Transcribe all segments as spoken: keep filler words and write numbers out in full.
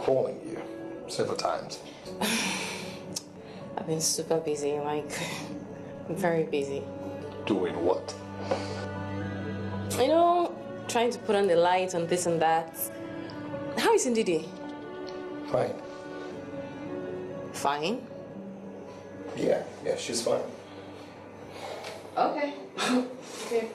calling you several times. I've been super busy, like, very busy. Doing what? You know, trying to put on the light and this and that. How is Ndidi? Fine. Fine? Yeah, yeah, she's fine. Okay. Okay.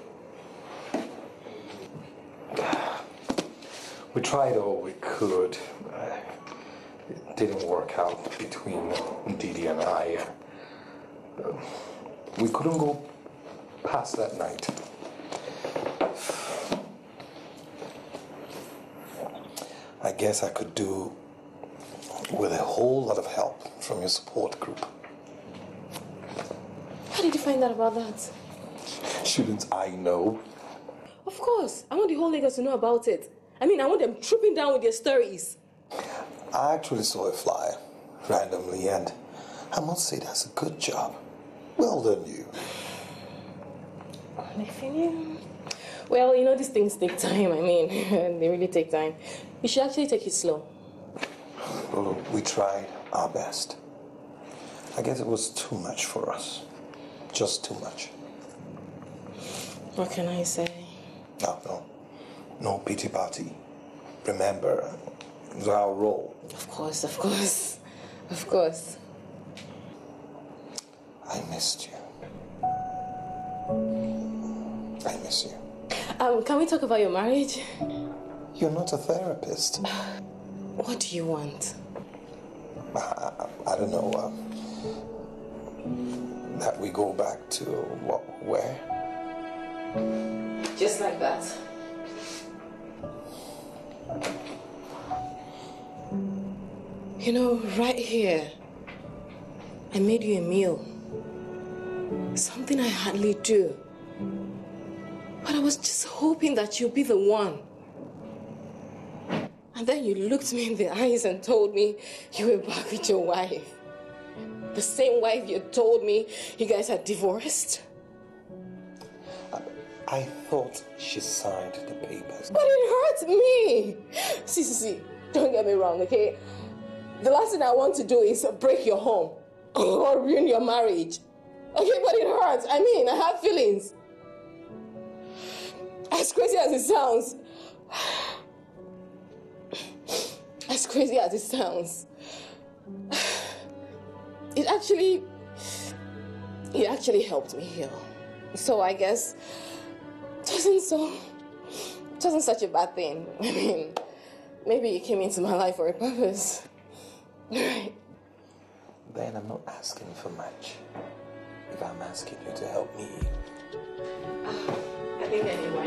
We tried all we could. Uh, it didn't work out between Ndidi and I. Uh, we couldn't go past that night. I guess I could do with a whole lot of help from your support group. How did you find out about that? Shouldn't I know? Of course. I want the whole Lagos to know about it. I mean, I want them trooping down with their stories. I actually saw a flyer randomly, and I must say that's a good job. Well done, you. Well, you know, these things take time. I mean, they really take time. You should actually take it slow. Well, we tried our best. I guess it was too much for us. Just too much. What can I say? No, no. No pity party. Remember, it was our role. Of course, of course. Of course. I missed you. I miss you. Um, can we talk about your marriage? You're not a therapist. What do you want? I, I, I don't know. Uh, that we go back to what, where? Just like that. You know, right here, I made you a meal. Something I hardly do. But I was just hoping that you'd be the one. And then you looked me in the eyes and told me you were back with your wife. The same wife you told me you guys had divorced. I, I thought she signed the papers. But it hurts me. See, see, see, don't get me wrong, okay? The last thing I want to do is break your home or ruin your marriage. Okay, but it hurts. I mean, I have feelings. As crazy as it sounds, as crazy as it sounds, it actually, it actually helped me heal. So I guess it wasn't so, it wasn't such a bad thing. I mean, maybe you came into my life for a purpose. Right. Then I'm not asking for much. If I'm asking you to help me. Uh, I think anyway.